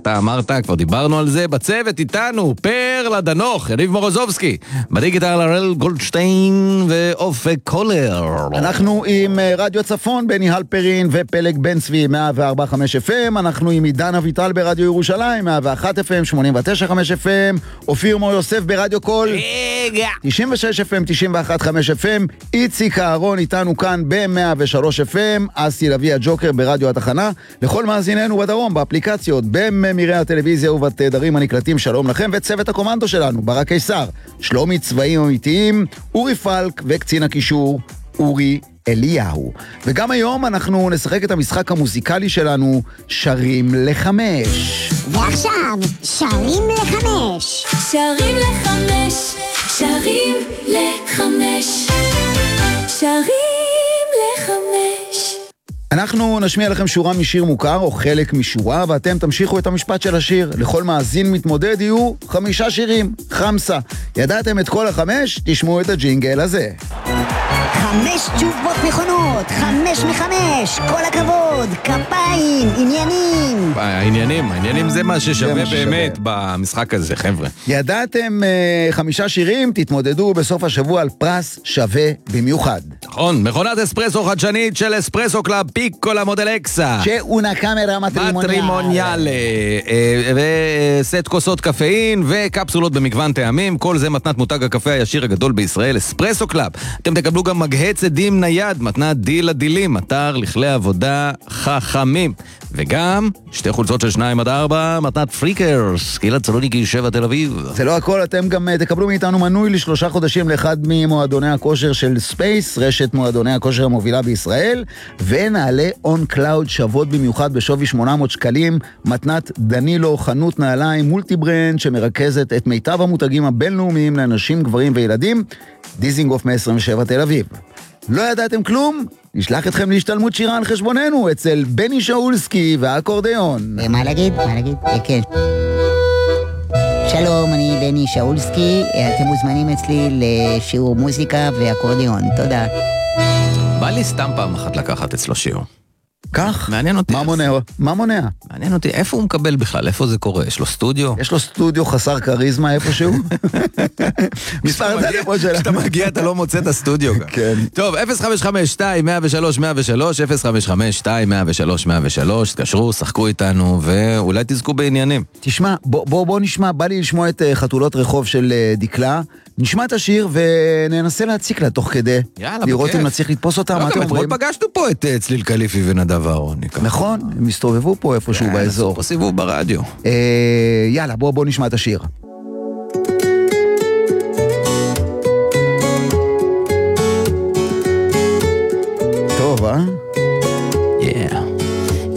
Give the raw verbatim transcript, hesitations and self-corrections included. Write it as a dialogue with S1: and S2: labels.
S1: אתה אמרת, כבר דיברנו על זה, בצוות איתנו, פרלה דנוך, יניב מורוזובסקי, בדיגיטל הראל גולדשטיין ואופק קולר.
S2: אנחנו עם רדיו צפון, בני הלפרין ופלג בן צבי, מאה וארבע נקודה חמש אף אם, אנחנו עם עידן אביטל ברדיו ירושלים, מאה ואחת אף אם, שמונים ותשע נקודה חמש אף אם, אופיר מור יוסף ברדיו קול, תשעים ושש אף אם, תשעים ואחת נקודה חמש אף אם, איציק אהרון איתנו כאן ב-מאה ושלוש אף אם, אסי לוי הג'וקר ברדיו התחנה, לכל מאזיננו בדרום, באפליקציות, בממירי הטלוויזיה ובתדרים הנקלטים, שלום לכם, וצוות הקומנדו שלנו, ברק קיסר, שלומי צבעים אמיתיים, אורי פלק וקצין הקישור, אורי אליהו. וגם היום אנחנו נשחק את המשחק המוזיקלי שלנו, שרים לחמש.
S3: ועכשיו, שרים לחמש.
S4: שרים לחמש, שרים לחמש, שרים לחמש.
S2: אנחנו נשמיע לכם שורה משיר מוכר או חלק משורה, ואתם תמשיכו את המשפט של השיר. לכל מאזין מתמודד יהיו חמישה שירים, חמסה. ידעתם את כל החמש? תשמעו את הג'ינגל הזה.
S3: חמש תשובות נכונות, חמש מחמש, כל הכבוד, כפיים, עניינים.
S1: העניינים, העניינים זה מה ששווה באמת במשחק הזה, חבר'ה.
S2: ידעתם uh, חמישה שירים, תתמודדו בסוף השבוע על פרס שווה במיוחד.
S1: נכון, מכונת אספרסו חדשנית של אספרסו קלאב פיקולה מודל אקסה.
S2: שאונה קאמרה מטרימוניאל.
S1: מטרימוניאל, וסט כוסות קפאין וקפסולות במגוון טעמים, כל זה מתנת מותג הקפה הישיר הגדול בישראל, אספרסו קלאב. אתם תקבלו גם מגהץ עדים נייד, מתנת דיל הדילים, אתר לכלי עבודה חכמים. וגם שתי חולצות של שניים עד ארבע, מתנת פריקרס, קהילת צלוניקי שבע תל אביב.
S2: זה לא הכל, אתם גם תקבלו מאיתנו מנוי לשלושה חודשים לאחד ממועדוני הכושר של ספייס, רשת מועדוני הכושר המובילה בישראל, ונעלה און קלאוד שוות במיוחד בשווי שמונה מאות שקלים, מתנת דנילו, חנות נעליים מולטי ברנד שמרכזת את מיטב המותגים הבינלאומיים לאנשים, גברים וילדים, דיזינגוף מאה עשרים ושבע תל אביב. לא ידעתם כלום? נשלח אתכם להשתלמות שירה על חשבוננו אצל בני שאולסקי והאקורדיון.
S3: מה להגיד? מה להגיד? כן. שלום, אני בני שאולסקי, אתם מוזמנים אצלי לשיעור מוזיקה ואקורדיון. תודה.
S1: בא לי סתם פעם אחת לקחת אצלו שיעור.
S2: כך?
S1: מעניין אותי.
S2: מה מונע? מה מונע?
S1: מעניין אותי, איפה הוא מקבל בכלל? איפה זה קורה? יש לו סטודיו?
S2: יש לו סטודיו חסר קריזמה איפשהו? מספר הטלפון שלה.
S1: כשאתה מגיע אתה לא מוצא את הסטודיו גם.
S2: כן.
S1: טוב, אפס חמש חמש שתיים מאה ושלוש מאה ושלוש, אפס חמש חמש שתיים מאה ושלוש מאה ושלוש, תקשרו, שחקו איתנו, ואולי תזכו בעניינים.
S2: תשמע, בוא, בוא, בוא נשמע, בא לי לשמוע את חתולות רחוב של דקלה, נשמע את השיר וננסה להציק לה תוך כדי.
S1: יאללה,
S2: לראות
S1: בכיף.
S2: אם נצליח לתפוס אותה, מה אתם אומרים?
S1: אתמול פגשנו פה את צליל קליפי ונדב אהרוני.
S2: נכון, הם הסתובבו פה איפשהו באזור.
S1: עשו פה סיבוב ברדיו.
S2: יאללה, בוא, בוא נשמע את השיר. טוב, אה?